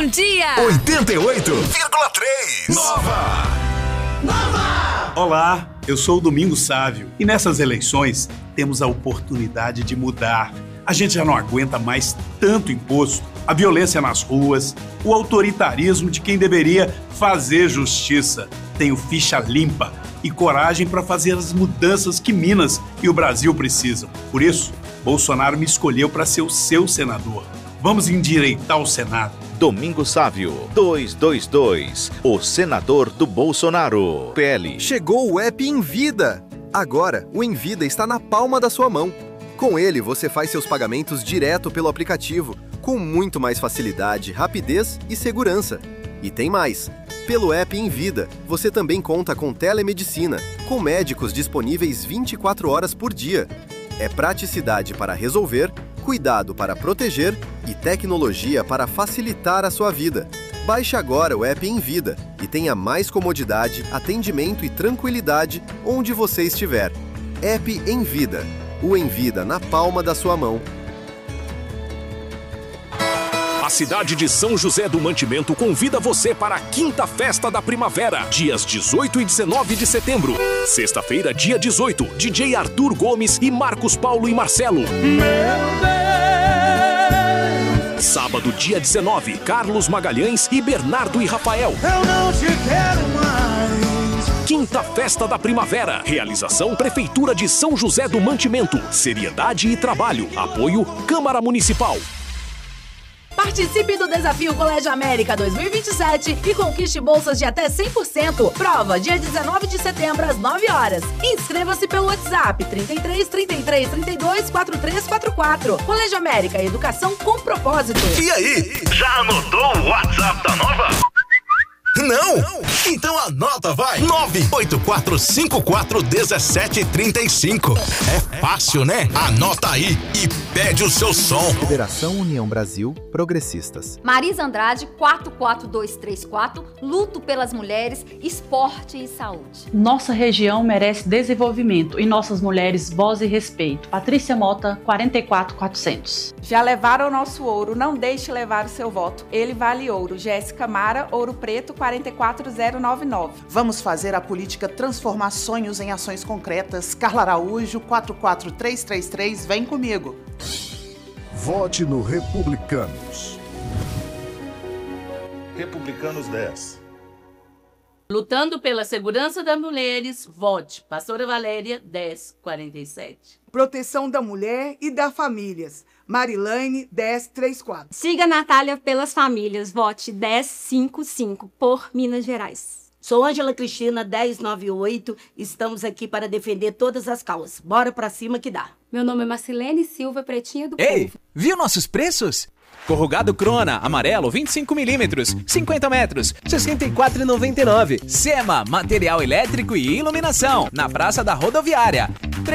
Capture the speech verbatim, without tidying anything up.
Bom dia! oitenta e oito vírgula três. Nova! Nova! Olá, eu sou o Domingos Sávio e nessas eleições temos a oportunidade de mudar. A gente já não aguenta mais tanto imposto, a violência nas ruas, o autoritarismo de quem deveria fazer justiça. Tenho ficha limpa e coragem para fazer as mudanças que Minas e o Brasil precisam. Por isso, Bolsonaro me escolheu para ser o seu senador. Vamos endireitar o Senado. Domingos Sávio, duzentos e vinte e dois, o senador do Bolsonaro. P L. Chegou o app Envida. Agora, o Envida está na palma da sua mão. Com ele, você faz seus pagamentos direto pelo aplicativo, com muito mais facilidade, rapidez e segurança. E tem mais. Pelo app Envida, você também conta com telemedicina, com médicos disponíveis vinte e quatro horas por dia. É praticidade para resolver, cuidado para proteger e tecnologia para facilitar a sua vida. Baixe agora o app Envida e tenha mais comodidade, atendimento e tranquilidade onde você estiver. App Envida. O Envida na palma da sua mão. A cidade de São José do Mantimento convida você para a quinta festa da primavera, dias dezoito e dezenove de setembro. Sexta-feira, dia dezoito, D J Arthur Gomes e Marcos Paulo e Marcelo. Meu Deus. Sábado, dia dezenove, Carlos Magalhães e Bernardo e Rafael. Eu não te quero mais. Quinta Festa da Primavera. Realização Prefeitura de São José do Mantimento. Seriedade e trabalho. Apoio Câmara Municipal. Participe do Desafio Colégio América dois mil e vinte e sete e conquiste bolsas de até cem por cento. Prova dia dezenove de setembro às nove horas. Inscreva-se pelo WhatsApp trinta e três, trinta e três, trinta e dois, quarenta e três quarenta e quatro. Colégio América, educação com propósito. E aí, já anotou o WhatsApp da Nova? Não? Então anota, vai! nove oito quatro cinco quatro um sete três cinco. É fácil, né? Anota aí e pede o seu som. Federação União Brasil Progressistas. Marisa Andrade, quatro quatro dois três quatro, luto pelas mulheres, esporte e saúde. Nossa região merece desenvolvimento e nossas mulheres voz e respeito. Patrícia Mota, quarenta e quatro quatrocentos. Já levaram o nosso ouro, não deixe levar o seu voto. Ele vale ouro. Jéssica Mara, Ouro Preto, quarenta e quatro zero nove nove. Vamos fazer a política transformar sonhos em ações concretas. Carla Araújo, quatro quatro três três três, vem comigo. Vote no Republicanos. Republicanos dez. Lutando pela segurança das mulheres, vote Pastora Valéria, dez quarenta e sete. Proteção da mulher e das famílias, Marilane, dez trinta e quatro. Siga Natália pelas famílias, vote dez cinquenta e cinco por Minas Gerais. Sou Ângela Cristina, dez noventa e oito, estamos aqui para defender todas as causas. Bora pra cima que dá. Meu nome é Marcilene Silva, Pretinha do Ei, Povo. Viu nossos preços? Corrugado Crona, amarelo, vinte e cinco milímetros, cinquenta metros, sessenta e quatro reais e noventa e nove. Sema, material elétrico e iluminação, na Praça da Rodoviária.